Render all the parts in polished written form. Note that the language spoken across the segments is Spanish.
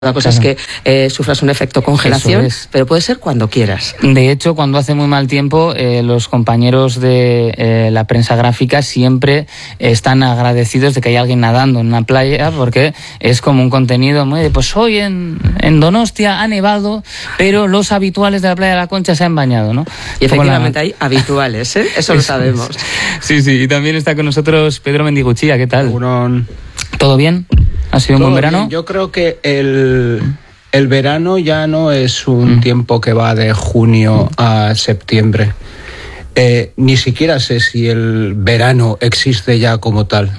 La cosa es que sufras un efecto congelación, pero puede ser cuando quieras. De hecho, cuando hace muy mal tiempo, los compañeros de la prensa gráfica siempre están agradecidos de que haya alguien nadando en una playa, porque es como un contenido muy de, pues hoy en Donostia ha nevado, pero los habituales de la playa de la Concha se han bañado, ¿no? Y efectivamente hay habituales, ¿eh? Eso lo sabemos. Sí, y también está con nosotros Pedro Mendiguchía, ¿qué tal? ¿Todo bien? ¿Ha sido un buen verano? Bien. Yo creo que el verano ya no es un tiempo que va de junio a septiembre. Ni siquiera sé si el verano existe ya como tal.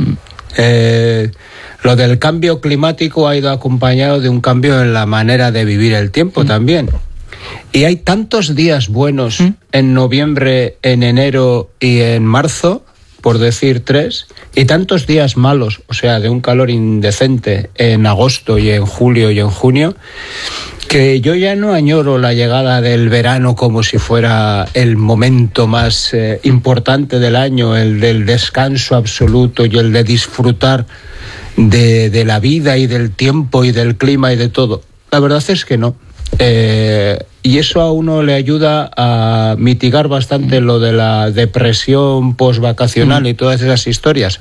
Lo del cambio climático ha ido acompañado de un cambio en la manera de vivir el tiempo también. Y hay tantos días buenos en noviembre, en enero y en marzo, por decir 3, y tantos días malos, o sea, de un calor indecente en agosto y en julio y en junio, que yo ya no añoro la llegada del verano como si fuera el momento más importante del año, el del descanso absoluto y el de disfrutar de la vida y del tiempo y del clima y de todo. La verdad es que no. Y eso a uno le ayuda a mitigar bastante lo de la depresión postvacacional y todas esas historias,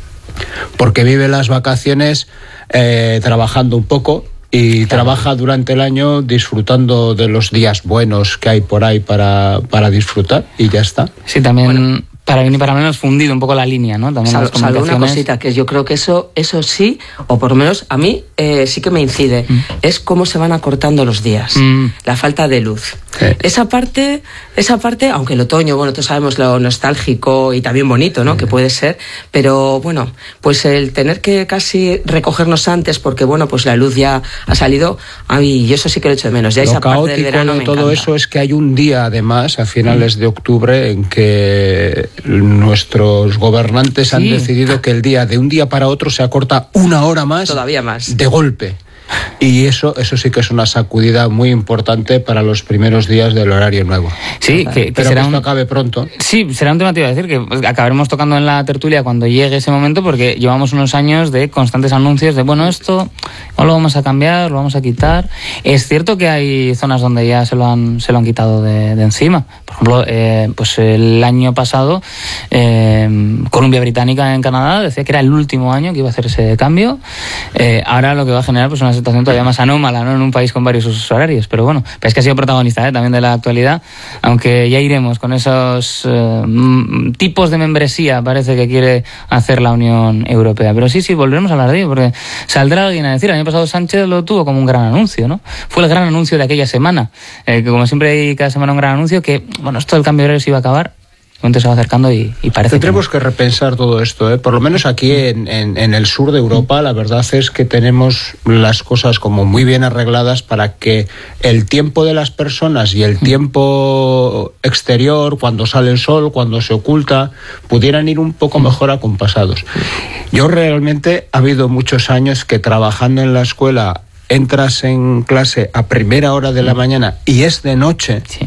porque vive las vacaciones trabajando un poco y trabaja durante el año disfrutando de los días buenos que hay por ahí para disfrutar, y ya está. Sí, también... Bueno. Para bien y para menos fundido un poco la línea, ¿no? También salvo una cosita, que yo creo que eso sí, o por lo menos a mí sí que me incide, es cómo se van acortando los días, la falta de luz. Esa parte, aunque el otoño, bueno, todos sabemos lo nostálgico y también bonito, ¿no? Que puede ser, pero bueno, pues el tener que casi recogernos antes porque, bueno, pues la luz ya ha salido, a mí, yo eso sí que lo echo de menos. Ya lo esa caótico parte del verano de todo eso es que hay un día, además, a finales de octubre, en que nuestros gobernantes han decidido que el día de un día para otro se acorta 1 hora más, todavía más, de golpe. Y eso sí que es una sacudida muy importante para los primeros días del horario nuevo. Sí, que pero será que esto acabe pronto. Sí, será un tema, te iba a decir, que acabaremos tocando en la tertulia cuando llegue ese momento, porque llevamos unos años de constantes anuncios de, bueno, esto no lo vamos a cambiar, lo vamos a quitar. Es cierto que hay zonas donde ya se lo han quitado de encima. Por ejemplo, pues el año pasado, Columbia Británica en Canadá decía que era el último año que iba a hacer ese cambio. Ahora lo que va a generar pues una situación todavía más anómala, ¿no? En un país con varios usos horarios, pero bueno, es que ha sido protagonista también de la actualidad, aunque ya iremos con esos tipos de membresía, parece que quiere hacer la Unión Europea. Pero sí, volveremos a hablar de ello, porque saldrá alguien a decir, el año pasado Sánchez lo tuvo como un gran anuncio, ¿no? Fue el gran anuncio de aquella semana, que como siempre hay cada semana un gran anuncio, que, bueno, esto del cambio de horario se iba a acabar. Se va acercando y parece tendremos que repensar todo esto, Por lo menos aquí en el sur de Europa, la verdad es que tenemos las cosas como muy bien arregladas para que el tiempo de las personas y el tiempo exterior, cuando sale el sol, cuando se oculta, pudieran ir un poco mejor acompasados. Yo realmente ha habido muchos años que trabajando en la escuela entras en clase a primera hora de la mañana y es de noche. Sí.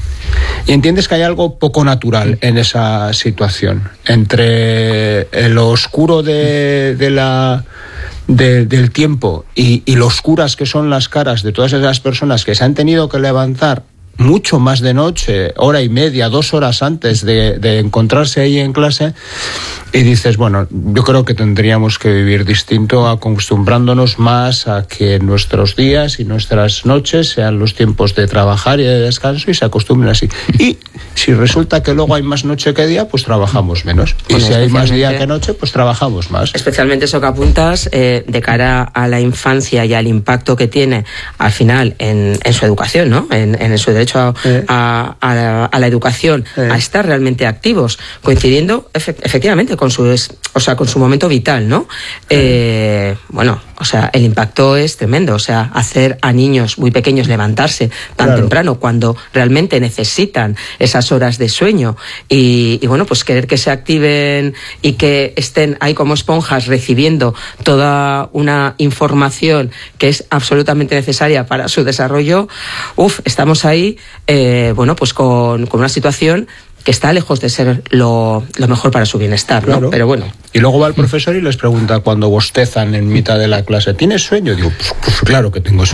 Y entiendes que hay algo poco natural en esa situación, entre lo oscuro del tiempo y lo oscuras que son las caras de todas esas personas que se han tenido que levantar mucho más de noche, 1 hora y media, 2 horas antes de encontrarse ahí en clase, y dices, bueno, yo creo que tendríamos que vivir distinto, acostumbrándonos más a que nuestros días y nuestras noches sean los tiempos de trabajar y de descanso, y se acostumbren así. Y si resulta que luego hay más noche que día, pues trabajamos menos. Y si hay más día que noche, pues trabajamos más. Especialmente eso que apuntas de cara a la infancia y al impacto que tiene al final en su educación, ¿no? En su derecho a la educación, a estar realmente activos, coincidiendo efectivamente con su momento vital, ¿no? Bueno, o sea, el impacto es tremendo, o sea, hacer a niños muy pequeños levantarse tan temprano cuando realmente necesitan esas horas de sueño y bueno, pues querer que se activen y que estén ahí como esponjas recibiendo toda una información que es absolutamente necesaria para su desarrollo, estamos ahí, bueno, pues con una situación que está lejos de ser lo mejor para su bienestar, ¿no? Claro. Pero bueno. Y luego va el profesor y les pregunta cuando bostezan en mitad de la clase, ¿tienes sueño? Digo, pues claro que tengo sueño.